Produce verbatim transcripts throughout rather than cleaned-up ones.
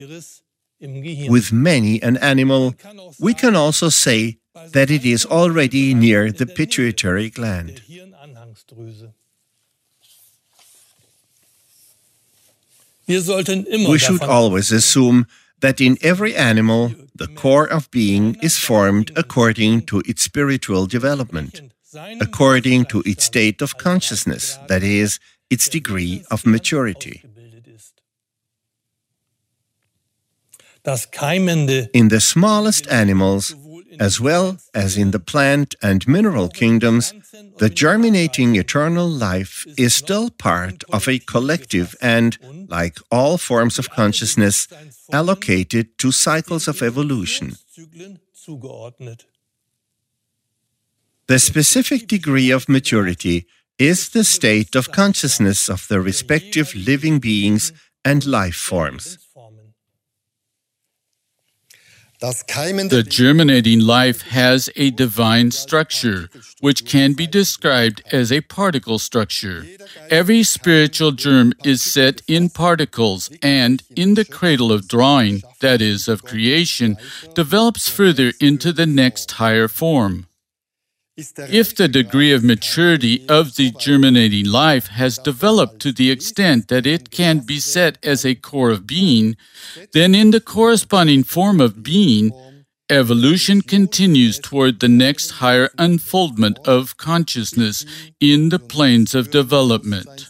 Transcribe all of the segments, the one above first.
With many an animal, we can also say that it is already near the pituitary gland. We should always assume that in every animal, the core of being is formed according to its spiritual development, according to its state of consciousness, that is, its degree of maturity. In the smallest animals, as well as in the plant and mineral kingdoms, the germinating eternal life is still part of a collective and, like all forms of consciousness, allocated to cycles of evolution. The specific degree of maturity is the state of consciousness of the respective living beings and life forms. The germinating life has a divine structure, which can be described as a particle structure. Every spiritual germ is set in particles and, in the cradle of drawing, that is, of creation, develops further into the next higher form. If the degree of maturity of the germinating life has developed to the extent that it can be set as a core of being, then in the corresponding form of being, evolution continues toward the next higher unfoldment of consciousness in the planes of development.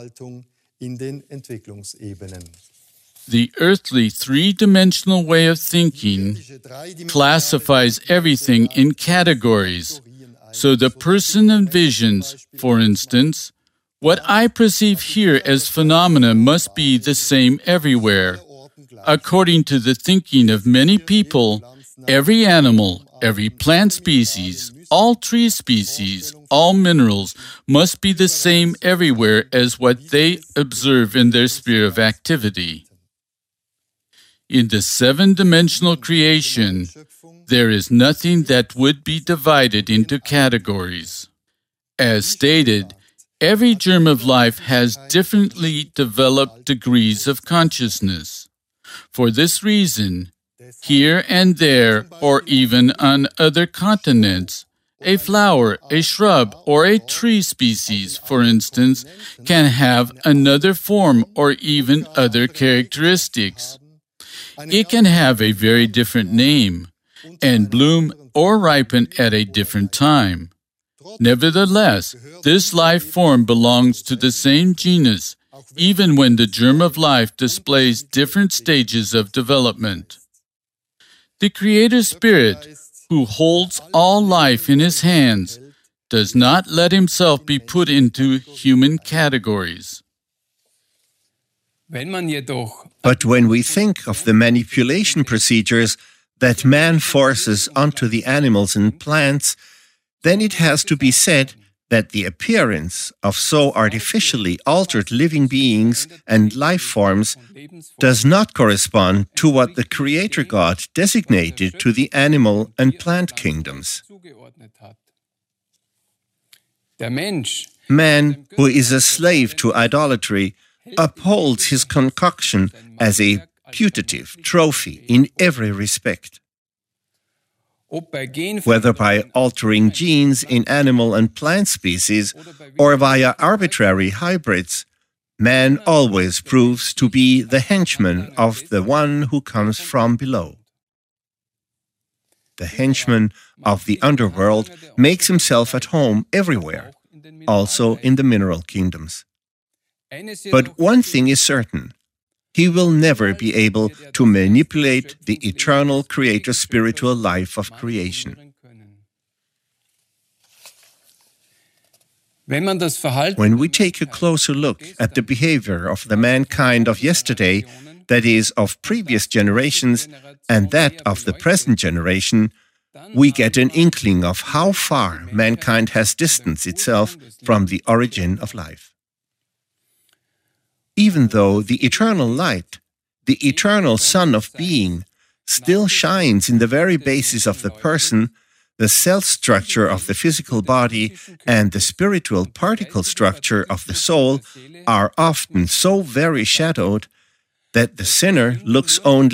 The earthly three-dimensional way of thinking classifies everything in categories. So the person envisions, for instance, what I perceive here as phenomena must be the same everywhere. According to the thinking of many people, every animal, every plant species, all tree species, all minerals must be the same everywhere as what they observe in their sphere of activity. In the seven-dimensional creation, there is nothing that would be divided into categories. As stated, every germ of life has differently developed degrees of consciousness. For this reason, here and there, or even on other continents, a flower, a shrub, or a tree species, for instance, can have another form or even other characteristics. It can have a very different name and bloom or ripen at a different time. Nevertheless, this life form belongs to the same genus, even when the germ of life displays different stages of development. The Creator Spirit, who holds all life in His hands, does not let Himself be put into human categories. But when we think of the manipulation procedures that man forces onto the animals and plants, then it has to be said that the appearance of so artificially altered living beings and life forms does not correspond to what the Creator God designated to the animal and plant kingdoms. Man, who is a slave to idolatry, upholds his concoction as a putative trophy in every respect. Whether by altering genes in animal and plant species or via arbitrary hybrids, man always proves to be the henchman of the one who comes from below. The henchman of the underworld makes himself at home everywhere, also in the mineral kingdoms. But one thing is certain: he will never be able to manipulate the eternal Creator spiritual life of creation. When we take a closer look at the behavior of the mankind of yesterday, that is, of previous generations, and that of the present generation, we get an inkling of how far mankind has distanced itself from the origin of life. Even though the eternal light, the eternal sun of being, still shines in the very basis of the person, the cell structure of the physical body and the spiritual particle structure of the soul are often so very shadowed that the sinner looks only